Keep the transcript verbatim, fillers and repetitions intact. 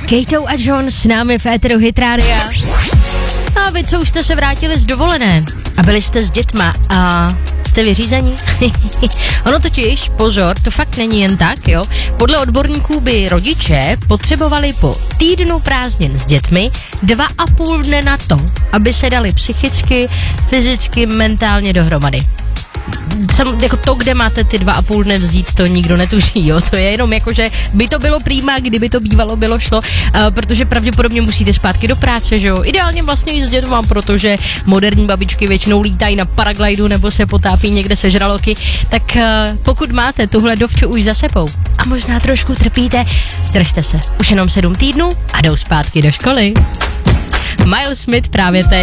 Kejtou a John s námi v éteru Hit Rádia. A vy, co už jste se vrátili z dovolené a byli jste s dětma a jste vyřízení? Ono totiž, pozor, to fakt není jen tak, jo. Podle odborníků by rodiče potřebovali po týdnu prázdnin s dětmi dva a půl dne na to, aby se dali psychicky, fyzicky, mentálně dohromady. Sam, jako to, kde máte ty dva a půl dne vzít, to nikdo netuší, jo, to je jenom jako, že by to bylo prýma, kdyby to bývalo, bylo šlo, uh, protože pravděpodobně musíte zpátky do práce, že jo, ideálně vlastně i s dětma, protože moderní babičky většinou lítají na paraglidu nebo se potápí někde se žraloky, tak uh, pokud máte tuhle dovču už za sebou a možná trošku trpíte, držte se, už jenom sedm týdnů a jdou zpátky do školy. Miles Smith právě teď.